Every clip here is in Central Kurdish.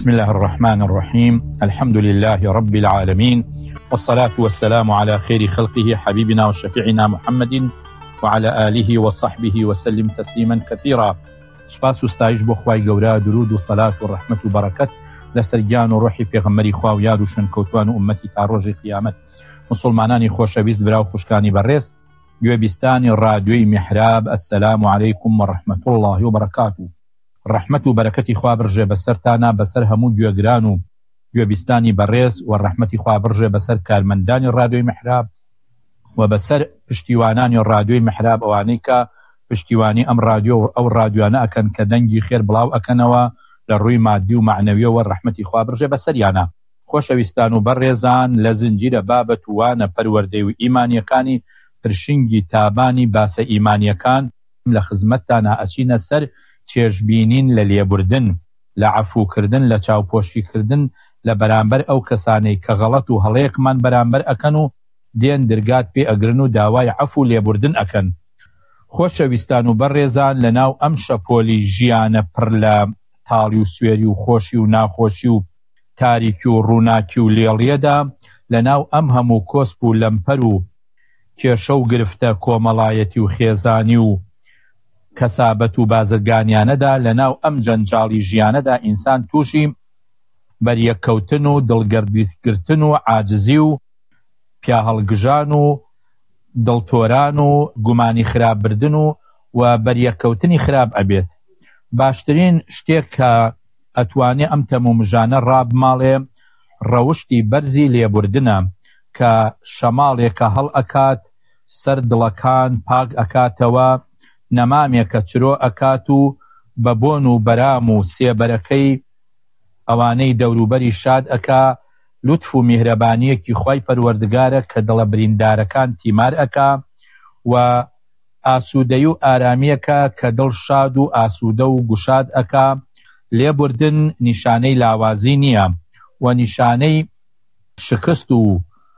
بسم الله الرحمن الرحيم. الحمد لله رب العالمين، والصلاة والسلام على خير خلقه حبيبنا وشفيعنا محمد وعلى آله وصحبه وسلم تسليما كثيرا. سپاس و ستایش بۆ خوای گەورە، درود و سەلات و ڕەحمەت و بەرەکەت لەسەر گیان و ڕۆحی پێغەمبەری خوا و یاد و شنکەوتوان و ئوممەتی تا ڕۆژی قیامەت. مسلمانانی خۆشەویست، برا و خوشکانی بەڕێز، گوێبیستانی ڕادیۆی میحراب، ئەسسەلام عەلەیکوم وەڕەحمەت الله وبەرەکاتوه. ڕەحمەت و بەرەکەتی خوا بڕژێ بەسەرتانە، بەسەر هەموو گوێگران و گوێبیستانی بەڕێز، و ڕەحمەتی خوا بڕژێ بەسەر کارمەندانی ڕادیۆی میحراب و بەسەر پشتیوانانی ڕادیۆی میحراب، ئەوانەی کە پشتیوانی ئەم ڕادیۆ و ئەو ڕادیوانە ئەکەن کە دەنگی خێر بڵاو ئەکەنەوە لە ڕووی مادی و معنەویەوە. ڕەحمەتی خوا بڕژێ بەسەریانە. خۆشەویستان و بەڕێزان، لە زنجیرە بابەت وانە پەروەردەی و ئیمانیەکانی پرشنگی تابانی باسە ئیمانیەکان لە خزمەتتانە ئەچینە سەر چێژبینین لە لێبوردن، لە عەفوکردن، لە چاوپۆشیکردن لە بەرامبەر ئەو کەسانەی کە غەڵەت و هەڵەیەکمان بەرامبەر ئەکەن و دێن دەرگات پێ ئەگرن و داوای عەفو لێبوردن ئەکەن. خۆشەویستان و بەڕێزان، لەناو ئەم شەپۆلی ژیانە پڕ لە تاڵی و سوێری و خۆشی و ناخۆشی و تاریکی و ڕووناکی و لێڵیەدا، لەناو ئەم هەموو کۆسپ و لەمپەر و کێشە و گرفتە کۆمەڵایەتی و خێزانی و کەسابەت و بازرگانیانەدا، لەناو ئەم جەنجاڵی ژیانەدا ئینسان تووشی بەریەککەوتن و دڵگەردیگرتن و عاجزی و پیاهەڵگژان و دڵتۆران و گومانی خراپبردن و بەریەککەوتنی خراپ ئەبێت. باشترین شتێک کە ئەتوانێ ئەم تەمومژانە ڕابماڵێ ڕەوشتی بەرزی لێبوردنە، کە شەماڵێکە هەڵ ئەکات، سەر دڵەکان پاک ئەکاتەوە، نەمامێکە چرۆ ئەکات و بە بۆن و بەرام و سێبەرەکەی ئەوانەی دەوروبەری شاد ئەکا، لوتف و میهرەبانیەکی خوای پەروەردگارە کە دڵە بریندارەکان تیمار ئەکا، و ئاسوودەی و ئارامیەکە کە دڵ شاد و ئاسوودە و گوشاد ئەکا. لێبوردن نیشانەی لاوازی نییە و نیشانەی شکست و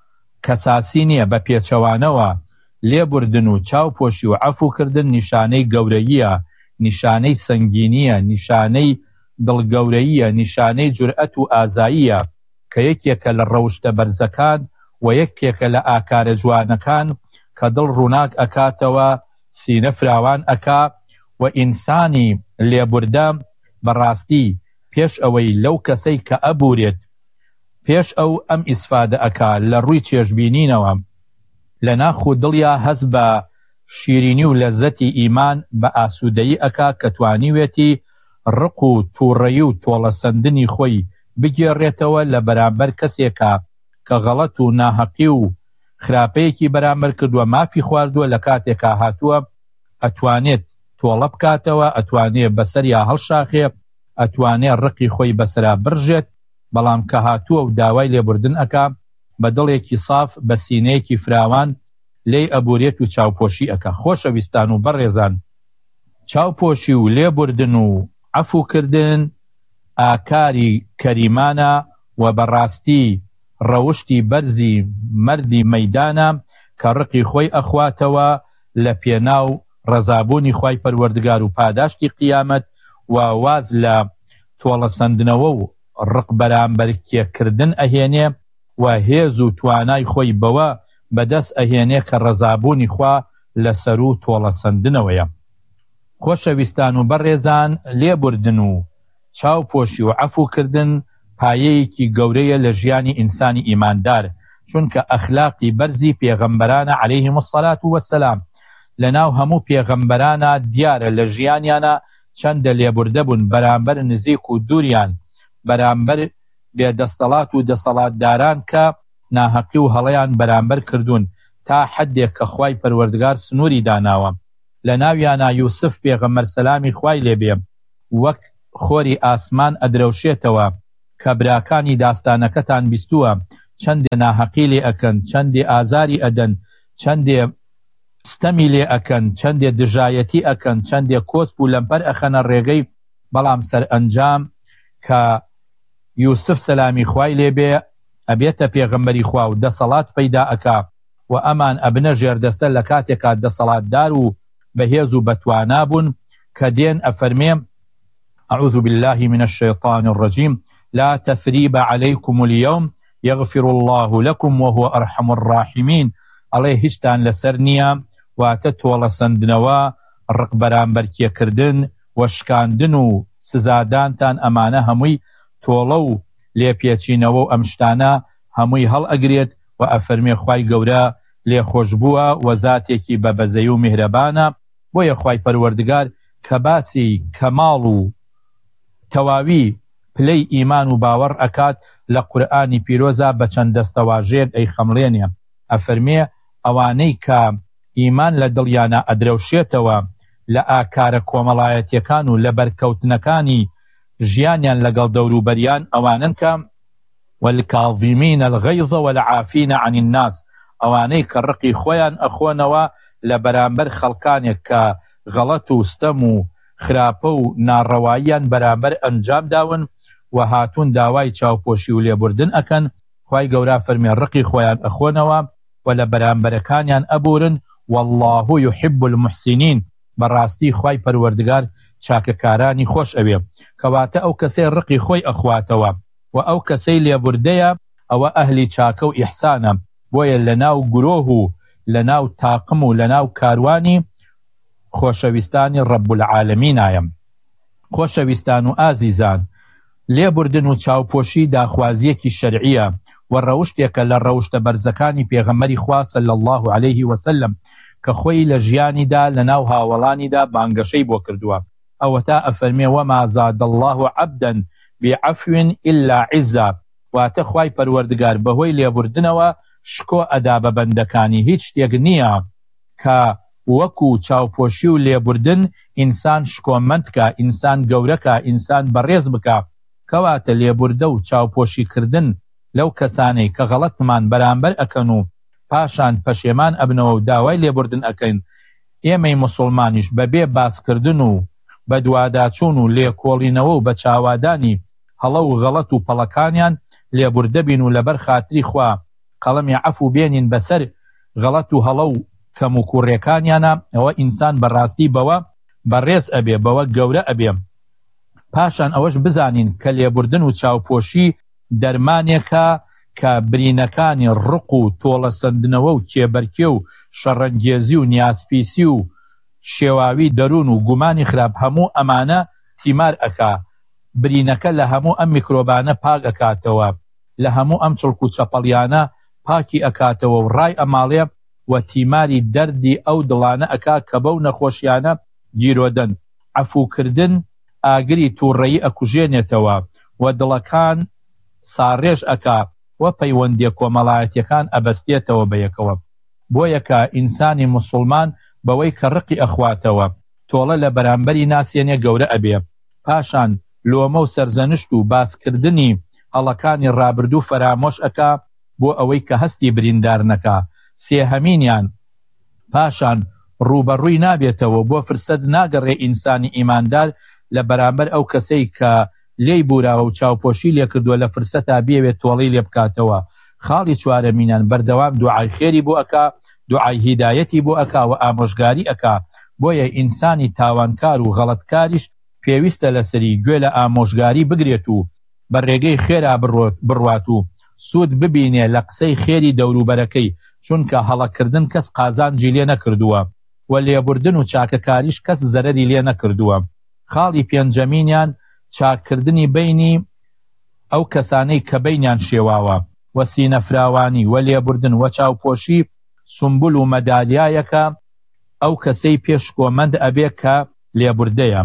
کەساسی نییە. بە پێچەوانەوە لێبوردن و چاوپۆشی و عەفوکردن نیشانەی گەورەییە، نیشانەی سەنگینیە، نیشانەی دڵگەورەییە، نیشانەی جورئەت و ئازاییە، کە یەکێکە لە ڕەوشتە بەرزەکان و یەکێکە لە ئاکارە جوانەکان کە دڵ ڕووناک ئەکاتەوە، سینە فراوان ئەکا. و ئینسانی لێبوردە بەڕاستی پێش ئەوەی لەو کەسەی کە ئەبورێت، پێش ئەو ئەم ئیسفادە ئەکا لە ڕووی چێژبینینەوە، لە ناخ و دڵیا هەست بە شیرینی و لەزەتی ئیمان بە ئاسوودەیی ئەکا، کە توانیوێتی ڕق و تووڕەیی و تۆڵەسەندنی خۆی بگێڕێتەوە لە بەرامبەر کەسێکە کە غەڵەت و ناحەقی و خراپەیەکی بەرامبەر کردووە، مافی خواردووە، لە کاتێکا هاتووە ئەتوانێت تۆڵە بکاتەوە، ئەتوانێت بەسەر یا هەڵشاخێ، ئەتوانێت ڕقی خۆی بەسەرا برژێت. بەڵام کە هاتووە و داوای لێبوردن ئەکا، بە دڵێکی ساف، بە سینەیەکی فراوان لێی ئەبورێت و چاوپۆشی ئەکا. خۆشەویستان و بەڕێزان، چاوپۆشی و لێبوردن و عەفوکردن ئاکاری کەریمانە و بەڕاستی ڕەوشتی بەرزی مەردی مەیدانە کە ڕقی خۆی ئەخواتەوە لە پێناو ڕەزابوونی خوای پەروەردگار و پاداشتی قیامەت، و واز لە تۆڵەسەندنەوە و ڕق بەرامبەر کێکردن ئەهێنێ، و هێز و توانای خۆی بەوە بەدەست ئەهێنێ کە ڕەزابوونی خوا لەسەر و تۆڵەسەندنەوەیە. خۆشەویستان و بەڕێزان، لێبوردن و چاوپۆشی و عەفوکردن پایەیەکی گەورەیە لە ژیانی ئینسانی ئیماندار، چونکە ئەخلاقی بەرزی پێغەمبەرانە عەلەیهیم السەلات وەسسەلام. لەناو هەموو پێغەمبەرانە دیارە لە ژیانیانە چەندە لێبوردە بوون بەرامبەر نزیک و دووریان، بەرامبەر بێدەستەڵات و دەسەڵاتداران کە ناحەقی و هەڵەیان بەرامبەر کردوون، تا حەدێک کە خوای پەروەردگار سنووری داناوە. لە ناویانە یوسف پێغەمبەر سەلامی خوای لێبێ وەک خۆری ئاسمان ئەدرەوشێتەوە، کە براکانی داستانەکەتان بیستووە، چەندێ ناحەقی لێ ئەکەن، چەندێ ئازاری ئەدەن، چەندێ ستەمی لێ ئەکەن، چەندێ دژایەتی ئەکەن، چەندێ کۆسپ و لەمپەر ئەخەنە ڕێگەی. بەڵام سەر ئەنجام کە یوسف سەلامی خوای لێبێ ئەبێتە پێغەمبەری خوا و دەسەڵات پەیدا ئەکا، و ئەمان ئەبنە ژێردەسەر لە کاتێکا دەسەڵاتدار و بەهێز و بەتوانا بوون، کە دێن ئەفەرمێ أعوذ بالله من الشيطان الرجيم لا تثريب عليكم اليوم يغفر الله لكم وهو أرحم الراحمين. عليه هشتان لسرنيا واتتوى لسندنوا الرقبران بركي كردن وشكاندن سزادانتان أمانة هموي تولو لێپێچینەوە ئەمشتانە هەمووی هەڵ ئەگرێت و ئەفەرمێ خوای گەورە لێ خۆش بووە و زاتێکی بەبەزەی و میهرەبانە. بۆیە خوای پەروەردگار کە باسی کەماڵ و تەواوی پلەی ئیمان و باوەڕ ئەکات لە قورئانی پیرۆزە بە چەند دەستەواژێک ئەی خەمڵێنێ. ئەفەرمێ ئەوانەی کە ئیمان لە دڵیانە ئەدرەوشێتەوە لە ئاکارە کۆمەڵایەتیەکان و لە بەرکەوتنەکانی ژیانیان لەگەڵ دەوروبەریان ئەوانن کە والکاظیمین الغیظ والعافین عن الناس، ئەوانەی کە ڕقی خۆیان ئەخۆنەوە لە بەرامبەر خەڵکانێک کە غەڵەت و ستەم و خراپە و ناڕەواییان بەرامبەر ئەنجام داون و هاتوون داوای چاوپۆشی و لێبوردن ئەکەن. خوای گەورە فەرمێ ڕقی خۆیان ئەخۆنەوە و لە بەرامبەرەکانیان ئەبورن. والله يحب المحسنين، بەڕاستی خوای پەروەردگار چاکەکارانی خۆش ئەوێ. کەواتە ئەو کەسەی ڕقی خۆی ئەخواتەوە و ئەو کەسەی لێبوردەیە ئەوە ئەهلی چاکە و ئیحسانە. بۆیە لە ناو گرۆه و لە ناو تاقم و لە ناو کاروانی خۆشەویستانی ڕەب العالەمینایە. خۆشەویستان و ئازیزان، لێبوردن و چاوپۆشی داخوازیەکی شەرعیە و ڕەوشتێکە لە ڕەوشتە بەرزەکانی پێغەمبەری خوا صلی الله عليه وسلم کە خۆی لە ژیانیدا لە ناو هاوڵانیدا بانگەشەی بۆ کردووە. ئەوە تا ئەفەرمێ وما زاد الله عبدا بعفو إلا عزا، واتە خوای پەروەردگار بەهۆی لێبوردنەوە شکۆ ئەدا بە بەندەکانی. هیچ شتێک نییە کە وەکو چاوپۆشی و لێبوردن ئینسان شکۆمەندکە، ئینسان گەورەکە، ئینسان بەڕێز بکە. کەواتە لێبوردە و چاوپۆشیکردن لەو کەسانەی کە غەڵەتمان بەرامبەر ئەکەن و پاشان پەشێمان ئەبنەوە و داوای لێبوردن ئەکەین، ئێمەی موسڵمانیش بەبێ باسکردن و بە دوواداچوون و لێکۆڵینەوە و بە چاوادانی هەڵە و غەڵەت و پەڵەکانیان لێبوردە بین و لەبەر خاتری خوا قەڵەمی عەفو بێنین بەسەر غەڵەت و هەڵە و کەم و کوڕێکانیانە. ئەوە ئینسان بەڕاستی بەوە بەڕێز ئەبێ، بەوە گەورە ئەبێ. پاشان ئەوەش بزانین کە لێبوردن و چاوپۆشی دەرمانێکە کە برینەکانی ڕق و تۆڵە سندنەوە و کێبەرکێ و شەڕەنگێزی و نیازپیسی و شێواوی دەروون و گومانی خراپ هەموو ئەمانە تیمار ئەکا. برینەکە لە هەموو ئەم میکرۆبانە پاک ئەکاتەوە، لە هەموو ئەم چڵک و چەپەڵیانە پاکی ئەکاتەوە و ڕای ئەماڵێ و تیماری دەردی ئەو دڵانە ئەکا کە بەو نەخۆشیانە گیرۆدەن. عەفوکردن ئاگری تووڕەیی ئەکوژێنێتەوە و دڵەکان ساڕێژ ئەکا و پەیوەندیە کۆمەڵایەتیەکان ئەبەستێتەوە بەیەکەوە. بۆیە کە ئینسانی موسڵمان بەوەی کە ڕقی ئەخواتەوە تۆڵە لە بەرامبەری ناسێنێ گەورە ئەبێ. پاشان لۆمە و سەرزەنشت و باسکردنی هەڵەکانی ڕابردوو فەرامۆش ئەکا بۆ ئەوەی کە هەستی بریندار نەکا. سێهەمینیان پاشان ڕوبەڕووی نابێتەوە بۆ فرسەت ناگەڕێ ئینسانی ئیماندار لە بەرامبەر ئەو کەسەی کە لێی بوراوە و چاوپۆشی لێ کردووە لە فرسەتا بێوێت تۆڵەی لێ بکاتەوە. خاڵی چوارەمینان بەردەوام دوعای خێری بۆ ئەکا، دوعای هیدایەتی بۆ ئەکا و ئامۆژگاری ئەکا. بۆیە ئینسانی تاوانکار و غەڵەتکاریش پێویستە لەسەری گوێ لە ئامۆژگاری بگرێت و بە ڕێگەی خێرا بڕوات و سوود ببینێ لە قسەی خێری دەوروبەرەکەی، چونکە هەڵەکردن کەس قازانجی لێ نەکردووە و لێبوردن و چاکەکاریش کەس زەرەری لێ نەکردووە. خاڵی پێنجەمینیان چاکردنی بینی ئەو کەسانەی کە بینیان شێواوە و سینەفراوانی و لێبوردن و چاوپۆشی سمبول و مەدالیایەکە ئەو کەسەی پێشکۆمەند ئەبێ کە لێبوردەیە.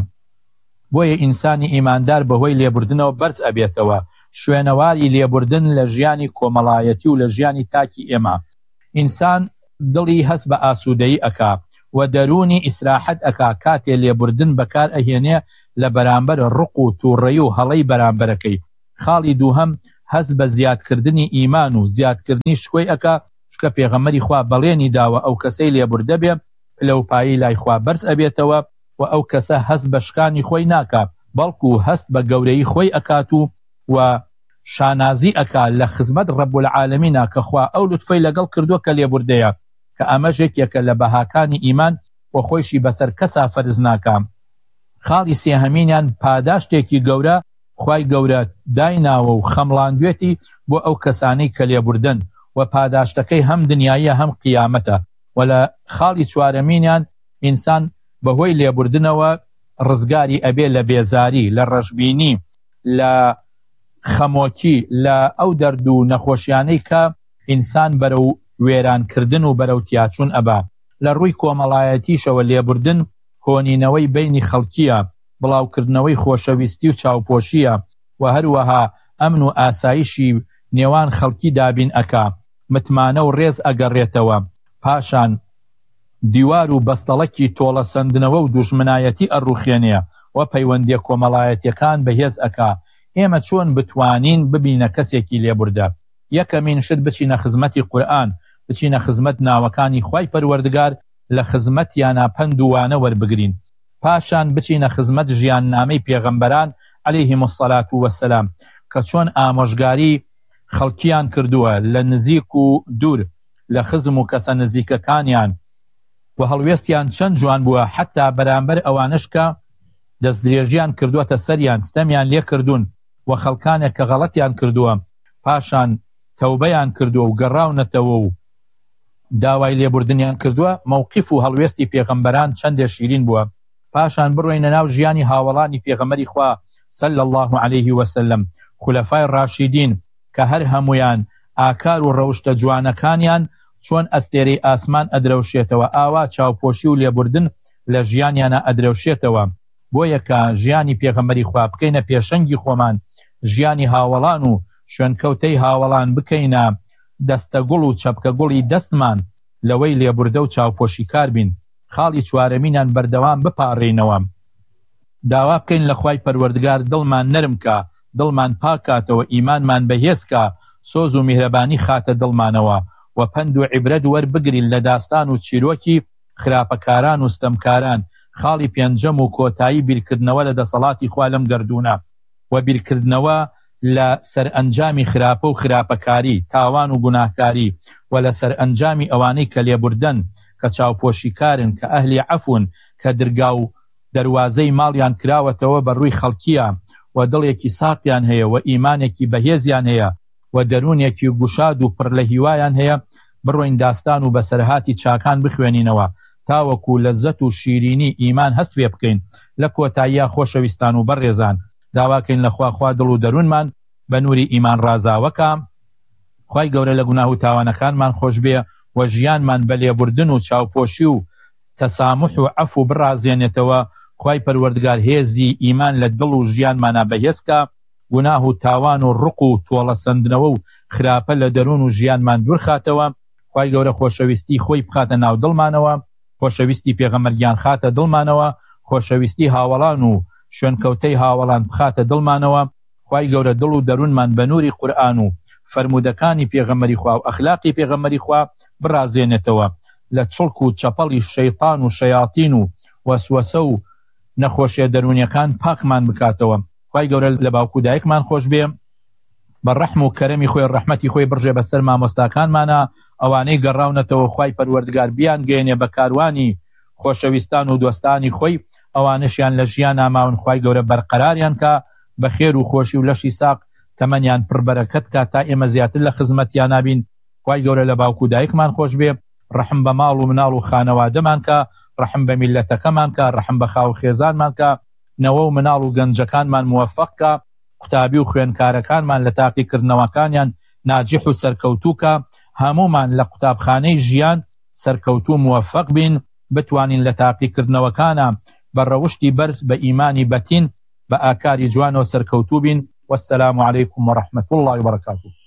بۆیە ئینسانی ئیماندار بەهۆی لێبوردنەوە بەرز ئەبێتەوە، شوێنەواری لێبوردن لە ژیانی کۆمەڵایەتی و لە ژیانی تاکی ئێمە. ئینسان دڵی هەست بە ئاسوودەیی ئەکا و دەرونی ئیسراحەت ئەکا کاتێ لێبوردن بەکار ئەهێنێ لە بەرامبەر ڕق و تووڕەیی و هەڵەی بەرامبەرەکەی. خاڵی دووهەم هەست بە زیادکردنی ئیمان و زیادکردنی شکۆی ئەکا، چکە پێغەمبەری خوا بەڵێنی داوە ئەو کەسەی لێبوردە بێ پلەپایی لای خوا بەرز ئەبێتەوە و ئەو کەسە هەست بە شکانی خۆی ناکات، بەڵکو هەست بە گەورەی خۆی ئەکات و شانازی ئەکا لە خزمەت ڕەب العالەمینە کە خوا ئەو لوتفەی لەگەڵ کردووە کە لێبوردەیە، کە ئەمەش یەکێکە لە بەهاکانی ئیمان و خۆیشی بەسەر کەسا فەرز ناکام. خاڵی سێهەمینیان پاداشتێکی گەورە خوای گەورە دایناوە و خەمڵاندوێتی بۆ ئەو کەسانەی کە لێبوردن و پاداشتەکەی هەم دنیاییە هەم قیامەتە و لە خاڵی چوارەمینیان ئینسان بەهۆی لێبوردنەوە ڕزگاری ئەبێ لە بێزاری، لە ڕەشبینی، لە خەمۆکی، لە ئەو دەرد و نەخۆشیانەی کە ئینسان بەرەو وێرانکردن و بەرەو تیاچوون ئەبا. لە ڕووی کۆمەڵایەتیشەوە لێبوردن هۆنینەوەی بینی خەڵکیە، بڵاوکردنەوەی خۆشەویستی و چاوپۆشیە و هەروەها ئەمن و ئاسایشی نێوان خەڵکی دابین ئەکا، متمانە و ڕێز ئەگەڕێتەوە، پاشان دیوار و بەستەڵەکی تۆڵە سندنەوە و دوژمنایەتی ئەڕوخێنێ و پەیوەندیە کۆمەڵایەتیەکان بەهێز ئەکا. ئێمە چۆن بتوانین ببینە کەسێکی لێبوردە؟ یەکەمین شت بچینە خزمەتی قورئان، بچینە خزمەت ناوەکانی خوای پەروەردگار، لە خزمەتیانە پند و وانە وەربگرین. پاشان بچینە خزمەت ژیاننامەی پێغەمبەران عەلەیهیم السەلات وەسەلام کە چۆن ئامۆژگاری خەڵکیان کردووە لە نزیک و دوور، لە خزم و کەسە نزیکەکانیان و هەڵوێستیان چەند جوان بووە، حتا بەرامبەر ئەوانش کە دەستدرێژیان کردووەتە سەریان، ستەمیان لێ کردوون و خەڵکانێک کە غەڵەتیان کردووە پاشان تەوبەیان کردووە و گەڕاونەتەوە و داوای لێبوردنیان کردووە. موقف و هەڵوێستی پێغەمبەران چەندێ شیرین بووە. پاشان بڕۆینە ناو ژیانی هاوڵانی پێغەمبەری خوا صلی الله علیه وسلم، خولەفای ڕاشیدین کە هەر هەمویان ئاکار و ڕەوشتە جوانەکانیان چۆن ئەستێرەی ئاسمان ئەدرەوشێتەوە، ئاوا چاوپۆشی و لێبوردن لە ژیانیانە ئەدرەوشێتەوە. بۆیە کە ژیانی پێغەمبەری خوا بکەینە پێشەنگی خۆمان، ژیانی هاوڵان و شوێنکەوتەی هاوڵان بکەینە دەستە گوڵ و چەپکە گوڵی دەستمان، لەوەی لێبوردە و چاوپۆشی کار بین. خاڵی چوارەمینان بەردەوام بپارڕینەوە، داوا بکەین لە خوای پەروەردگار دڵمان نەرمکە، دڵمان پاکاتەوە، ئیمانمان بەهێزکە، سۆز و میهرەبانی خاتە دڵمانەوە و پند و عیبرەت وەربگرین لە داستان و چیرۆکی خراپەکاران و ستەمکاران. خاڵی پێنجەم و کۆتایی بیرکردنەوە لە دەسەڵاتی خوا لەم گەردوونە و بیرکردنەوە لە سەرئەنجامی خراپە و خراپەکاری، تاوان و گوناهکاری و لە سەرئەنجامی ئەوانەی کە لێبوردن، کە چاوپۆشیکارن، کە ئەهلی عەفون، کە دەرگا و دەروازەی ماڵیان کراوەتەوە بەڕووی خەڵکیە و دڵێکی ساقیان هەیە و ئیمانێکی بەهێزیان هەیە و دەروونێکی گوشاد و پڕ لە هیوایان هەیە. بڕۆین داستان و بەسەرهاتی چاکان بخوێنینەوە تاوەکو لەزەت و شیرینی ئیمان هەست پێ بکەین. لە کۆتاییە خۆشەویستان و بەڕێزان، داواکەین لە خوا دڵ و دەروونمان بە نووری ئیمان ڕازاوەکە، خوای گەورە لە گوناه و تاوانەکانمان خۆش بێ و ژیانمان بە لێبوردن و چاوپۆشی و تەسامح و عەفو بڕازێنێتەوە. خوای پەروەردگار هێزی ئیمان لە دڵ و ژیانمانە بەهێزکە، گوناه و تاوان و ڕق و تۆڵە سندنەوە و خراپە لە دەروون و ژیانمان دوور خاتەوە. خوای گەورە خۆشەویستی خۆی بخاتە ناو دڵمانەوە، خۆشەویستی پێغەمبەرگیان خاتە دڵمانەوە، خۆشەویستی هاوڵان و شوێنکەوتەی هاوڵان بخاتە دڵمانەوە. خوای گەورە دڵ و دەروونمان بە نووری قورئان و فەرمودەکانی پێغەمبەری خوا و ئەخلاقی پێغەمبەری خوا بڕازێنێتەوە، لە چڵک و چەپەڵی شەیطان و شەیاطین و وەسوەسە و نەخۆشیە دەرونیەکان پاکمان بکاتەوە. خوای گەورە لە باوکو دایکمان خۆش بێ، بە ڕەحم و کەرەمی خۆی ڕەحمەتی خۆی بڕژێ بەسەر مامۆستاکانمانە، ئەوانەی گەڕاونەتەوە خوای پەروەردگار بیان گەێنێ بە کاروانی خۆشەویستان و دۆستانی خۆی، ئەوانشیان لە ژیان ئاماون خوای گەورە بەرقەراریان کە بە خێر و خۆشی و لەشی ساق تەمەنیان پڕبەرەکەت کە تا ئێمە زیاتر لە خزمەتیان نابین. خوای گەورە لە باوکو دایکمان خۆش بێ، ڕەحم بە ماڵ و مناڵ و خانەوادەمان کە، ڕەحم بە میلەتەکەمان کە، ڕەحم بە خاو خێزانمان کە، نەوە و مناڵ و گەنجەکانمان موەفەق کە، قوتابی و خوێنکارەکانمان لە تاقیکردنەوەکانیان ناجح و سەرکەوتووکە، هەمومان لە قوتابخانەی ژیان سەرکەوتوو موەفەق بین، بتوانین لە تاقیکردنەوەکانە بە ڕەوشتی بەرز بە ئیمانی بەتین بە ئاکاری جوانەوە سەرکەوتوو بین. والسلام عليكم ورحمة الله وبركاته.